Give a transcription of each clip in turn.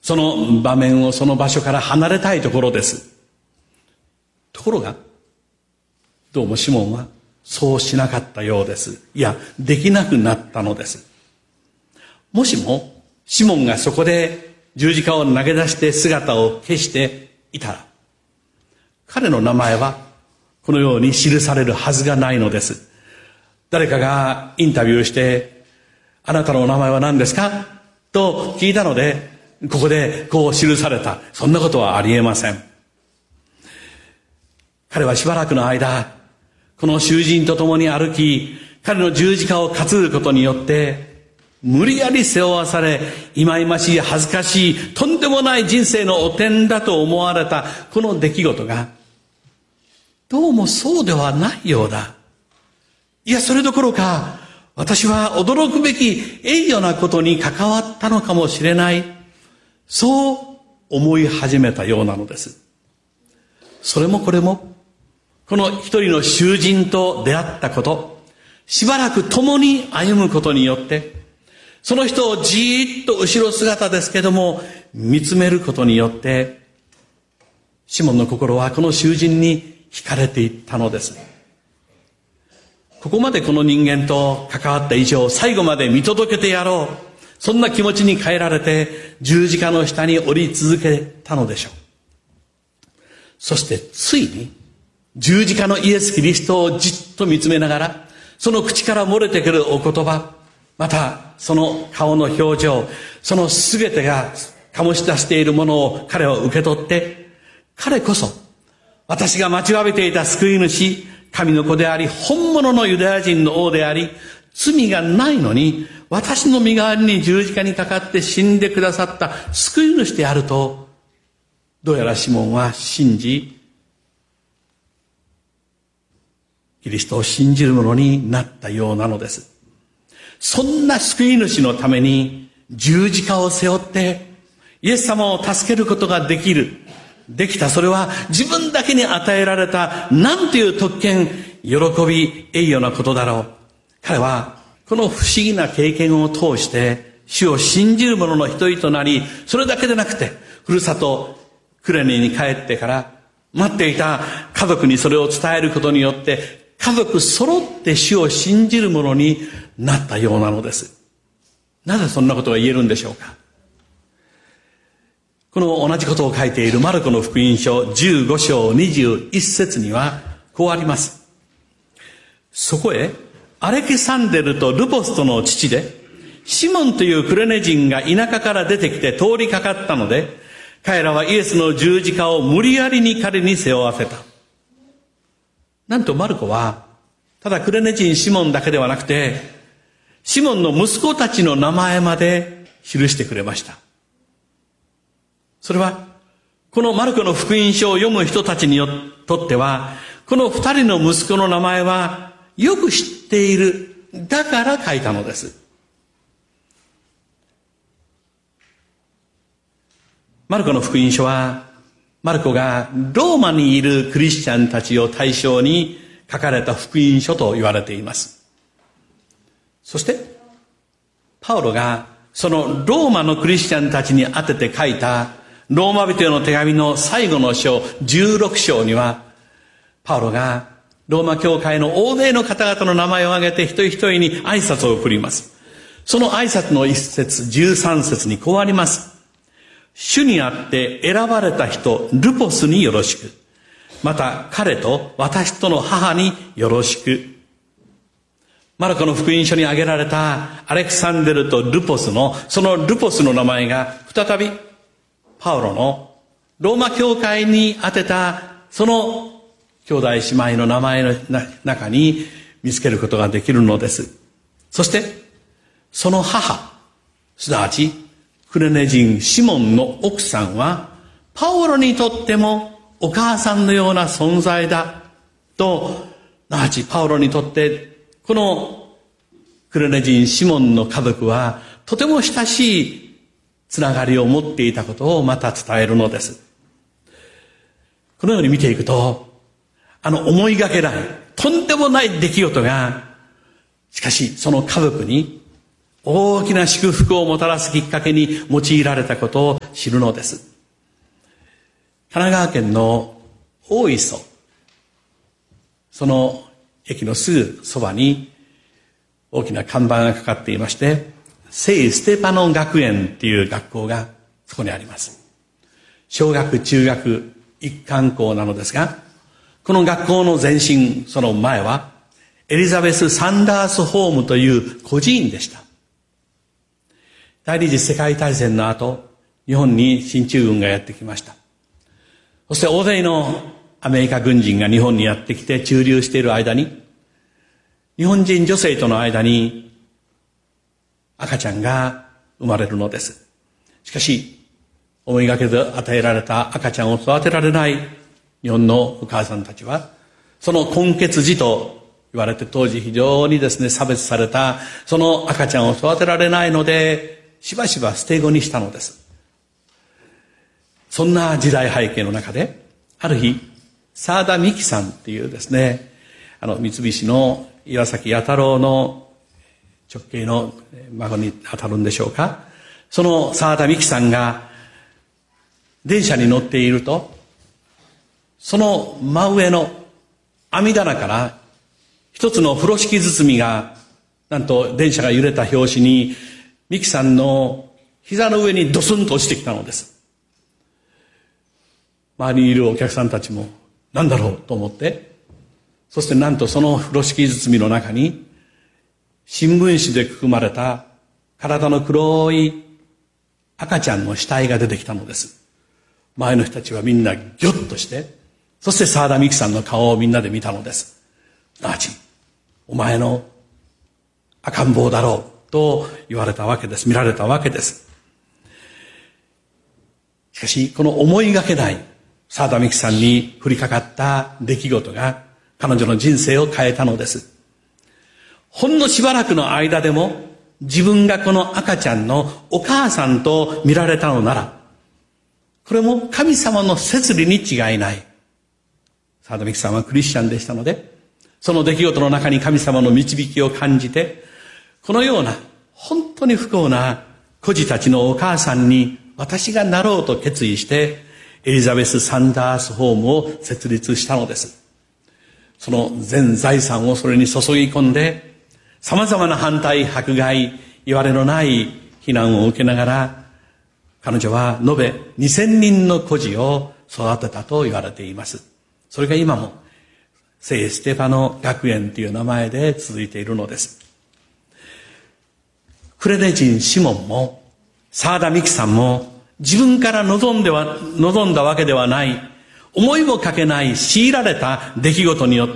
その場面を、その場所から離れたいところです。ところが、どうもシモンはそうしなかったようです。いや、できなくなったのです。もしもシモンがそこで十字架を投げ出して姿を消していたら、彼の名前はこのように記されるはずがないのです。誰かがインタビューして、あなたのお名前は何ですかと聞いたので、ここでこう記された。そんなことはありえません。彼はしばらくの間、この囚人と共に歩き、彼の十字架を担ぐことによって、無理やり背負わされ、忌々しい、恥ずかしい、とんでもない人生の汚点だと思われたこの出来事が、どうもそうではないようだ。いや、それどころか、私は驚くべき栄誉なことに関わったのかもしれない。そう思い始めたようなのです。それもこれも、この一人の囚人と出会ったこと、しばらく共に歩むことによって、その人をじーっと後ろ姿ですけども、見つめることによって、シモンの心はこの囚人に惹かれていったのです。ここまでこの人間と関わった以上、最後まで見届けてやろう。そんな気持ちに変えられて、十字架の下に降り続けたのでしょう。そしてついに、十字架のイエス・キリストをじっと見つめながら、その口から漏れてくるお言葉、またその顔の表情、その全てが醸し出しているものを彼は受け取って、彼こそ私が待ちわびていた救い主、神の子であり、本物のユダヤ人の王であり、罪がないのに私の身代わりに十字架にかかって死んでくださった救い主であると、どうやらシモンは信じ、キリストを信じる者になったようなのです。そんな救い主のために十字架を背負ってイエス様を助けることができた。それは自分だけに与えられたなんていう特権、喜び、栄誉なことだろう。彼はこの不思議な経験を通して主を信じる者の一人となり、それだけでなくてふるさとクレネに帰ってから待っていた家族にそれを伝えることによって、家族揃って主を信じる者になったようなのです。なぜそんなことが言えるんでしょうか。この同じことを書いているマルコの福音書15章21節にはこうあります。そこへアレキサンデルとルポスとの父でシモンというクレネ人が田舎から出てきて通りかかったので、彼らはイエスの十字架を無理やりに彼に背負わせた。なんとマルコはただクレネ人シモンだけではなくて、シモンの息子たちの名前まで記してくれました。それはこのマルコの福音書を読む人たちにとっては、この二人の息子の名前はよく知っている。だから書いたのです。マルコの福音書は、マルコがローマにいるクリスチャンたちを対象に書かれた福音書と言われています。そしてパウロがそのローマのクリスチャンたちに宛てて書いたローマ人への手紙の最後の章16章には、パウロがローマ教会の大勢の方々の名前を挙げて一人一人に挨拶を送ります。その挨拶の一節13節にこうあります。主にあって選ばれた人ルポスによろしく、また彼と私との母によろしく。マルコの福音書に挙げられたアレクサンデルとルポスのそのルポスの名前が再びパウロのローマ教会に宛てたその兄弟姉妹の名前の中に見つけることができるのです。そしてその母、すなわちクレネ人シモンの奥さんはパウロにとってもお母さんのような存在だと、すなわちパウロにとってこのクレネ人シモンの家族はとても親しいつながりを持っていたことをまた伝えるのです。このように見ていくと、思いがけないとんでもない出来事が、しかしその家族に大きな祝福をもたらすきっかけに用いられたことを知るのです。神奈川県の大磯、その駅のすぐそばに大きな看板がかかっていまして、聖ステパノ学園っていう学校がそこにあります。小学中学一貫校なのですが、この学校の前身、その前はエリザベス・サンダースホームという孤児院でした。第二次世界大戦の後、日本に進駐軍がやってきました。そして大勢のアメリカ軍人が日本にやってきて駐留している間に、日本人女性との間に赤ちゃんが生まれるのです。しかし、思いがけず与えられた赤ちゃんを育てられない日本のお母さんたちは、その根血児と言われて当時非常にですね、差別されたその赤ちゃんを育てられないので、しばしば捨て子にしたのです。そんな時代背景の中で、ある日、沢田美希さんっていうですね、三菱の岩崎弥太郎の直系の孫に当たるんでしょうか。その沢田美希さんが電車に乗っていると、その真上の網棚から一つの風呂敷包みが、なんと電車が揺れた拍子に美希さんの膝の上にドスンと落ちてきたのです。周りにいるお客さんたちも何だろうと思って、そしてなんとその風呂敷包みの中に新聞紙でくくまれた体の黒い赤ちゃんの死体が出てきたのです。前の人たちはみんなギョッとして、そして沢田美希さんの顔をみんなで見たのです。すなわち、お前の赤ん坊だろうと言われたわけです。見られたわけです。しかし、この思いがけない沢田美希さんに降りかかった出来事が彼女の人生を変えたのです。ほんのしばらくの間でも自分がこの赤ちゃんのお母さんと見られたのなら、これも神様の摂理に違いない。沢田美希さんはクリスチャンでしたので、その出来事の中に神様の導きを感じて、このような本当に不幸な孤児たちのお母さんに私がなろうと決意して、エリザベス・サンダースホームを設立したのです。その全財産をそれに注ぎ込んで、様々な反対、迫害、いわれのない非難を受けながら、彼女は延べ2000人の孤児を育てたと言われています。それが今も聖ステファノ学園という名前で続いているのです。クレネ人シモンも沢田美希さんも自分から望んだわけではない、思いもかけない強いられた出来事によって、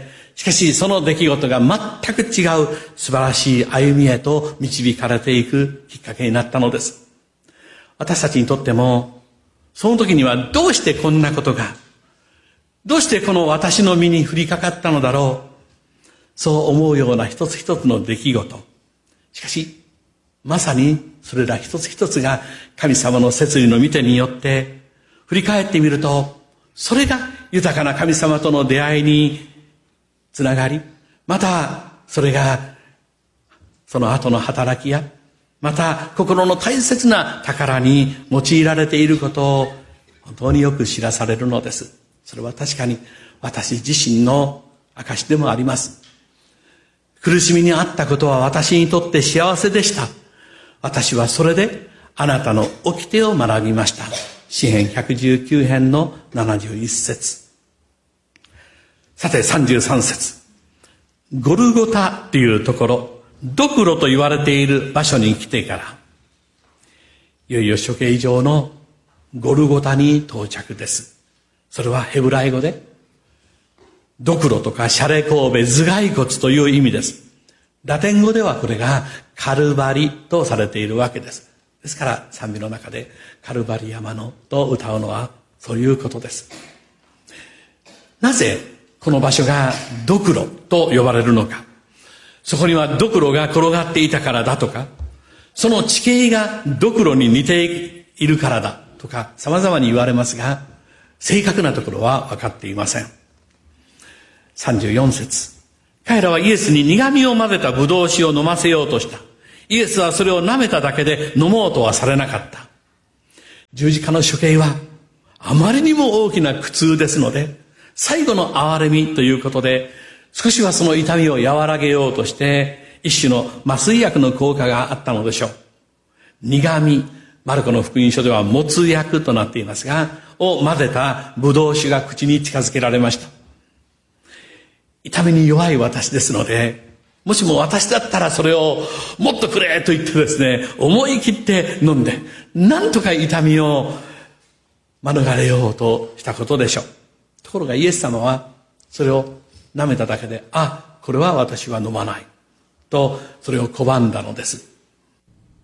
しかしその出来事が全く違う素晴らしい歩みへと導かれていくきっかけになったのです。私たちにとっても、その時にはどうしてこんなことが、どうしてこの私の身に降りかかったのだろう、そう思うような一つ一つの出来事。しかし、まさにそれら一つ一つが神様の摂理の御手によって振り返ってみると、それが豊かな神様との出会いにつながり、またそれがその後の働きや、また心の大切な宝に用いられていることを本当によく知らされるのです。それは確かに私自身の証でもあります。苦しみにあったことは私にとって幸せでした。私はそれであなたの掟を学びました。詩編119編の71節。さて33節。ゴルゴタというところ、ドクロと言われている場所に来てから、いよいよ処刑場のゴルゴタに到着です。それはヘブライ語で、ドクロとかシャレコウベ、頭蓋骨という意味です。ラテン語ではこれがカルバリとされているわけです。ですから賛美の中でカルバリ山のと歌うのはそういうことです。なぜこの場所がドクロと呼ばれるのか。そこにはドクロが転がっていたからだとか、その地形がドクロに似ているからだとか様々に言われますが、正確なところは分かっていません。34節。彼らはイエスに苦味を混ぜたブドウ酒を飲ませようとした。イエスはそれを舐めただけで飲もうとはされなかった。 十字架の処刑はあまりにも大きな苦痛ですので、最後の憐れみということで、少しはその痛みを和らげようとして、一種の麻酔薬の効果があったのでしょう。苦味、マルコの福音書では没薬となっていますが、を混ぜたブドウ酒が口に近づけられました。痛みに弱い私ですので、もしも私だったらそれをもっとくれと言ってですね、思い切って飲んで、なんとか痛みを免れようとしたことでしょう。ところがイエス様はそれを舐めただけで、これは私は飲まないとそれを拒んだのです。